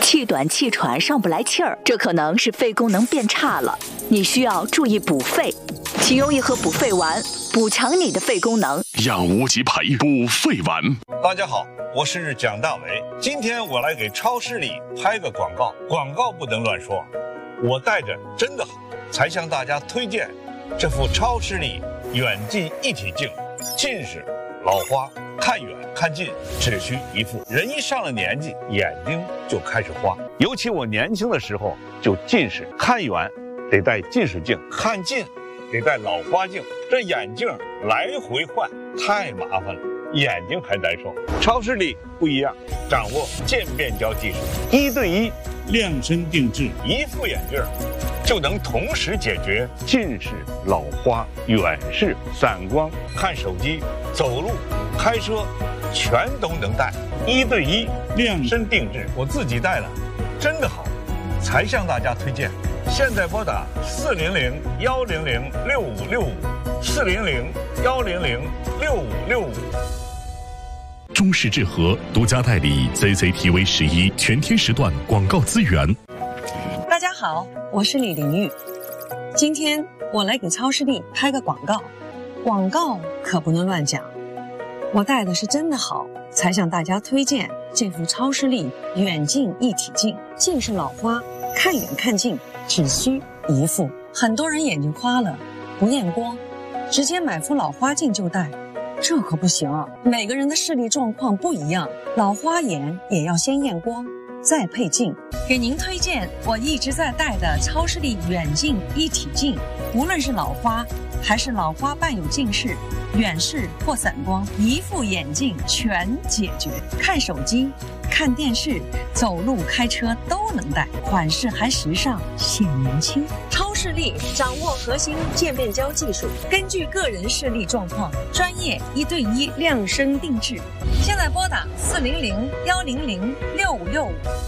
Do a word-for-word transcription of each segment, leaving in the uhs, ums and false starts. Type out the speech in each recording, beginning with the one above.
气短气喘上不来气儿，这可能是肺功能变差了，你需要注意补肺。请用一盒补肺丸，补强你的肺功能。 养无极培补肺丸。 大家好，我是蒋大为，今天我来给超市里拍个广告，广告不能乱说，我带着真的好，才向大家推荐这副超视力远近一体镜，近视、老花、看远看近只需一副。人一上了年纪，眼睛就开始花，尤其我年轻的时候就近视，看远得戴近视镜，看近得戴老花镜，这眼镜来回换太麻烦了，眼睛还难受。超视力不一样，掌握渐变焦技术，一对一量身定制，一副眼镜就能同时解决近视、老花、远视、散光、看手机、走路、开车，全都能戴。一对一量身定制，我自己戴了，真的好，才向大家推荐。现在拨打四零零幺零零六五六五，四零零幺零零六五六五。 中视智和独家代理 Z Z T V 十一全天时段广告资源。 大家好，我是李玲玉，今天我来给超视力拍个广告，广告可不能乱讲。我戴的是真的好，才向大家推荐这副超视力远近一体镜，近视老花，看远看近只需一副。很多人眼睛花了不验光，直接买副老花镜就戴，这可不行啊！每个人的视力状况不一样，老花眼也要先验光再配镜。给您推荐我一直在戴的超视力远近一体镜，无论是老花还是老花伴有近视、远视或散光，一副眼镜全解决。看手机、看电视、走路、开车都能戴，款式还时尚，显年轻。超视力掌握核心渐变焦技术，根据个人视力状况，专业一对一量身定制。现在拨打四零零幺零零六五六五。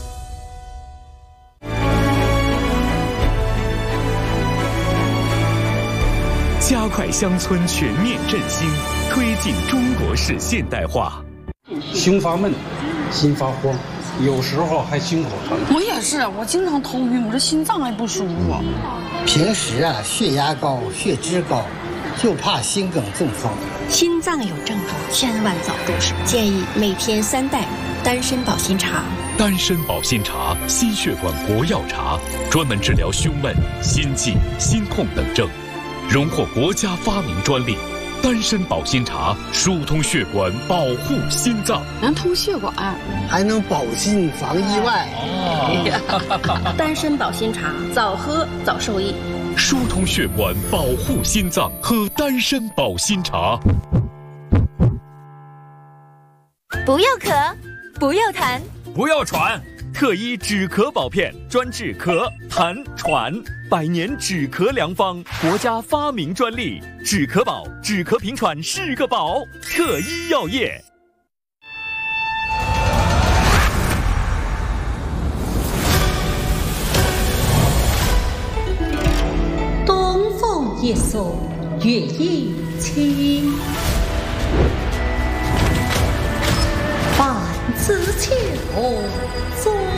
加快乡村全面振兴，推进中国式现代化。 胸发闷，心发慌，有时候还心口疼。 我也是，我经常头晕，我这心脏还不舒服。 平时啊，血压高、血脂高，就怕心梗中风。 心脏有症状，千万早入手。建议每天三袋丹参保心茶。 丹参保心茶，心血管国药茶，专门治疗胸闷、心悸、心痛等症。荣获国家发明专利，丹参保心茶疏通血管，保护心脏， 能通血管， 还能保心防意外。 哦、丹参保心茶，早喝早受益。 疏通血管，保护心脏，喝丹参保心茶。 不要咳，不要痰， 不要喘。特医止咳宝片，专治咳、痰、喘，百年止咳良方，国家发明专利。止咳宝，止咳平喘是个宝。特医药业。 东风一送月影清，半枝秋。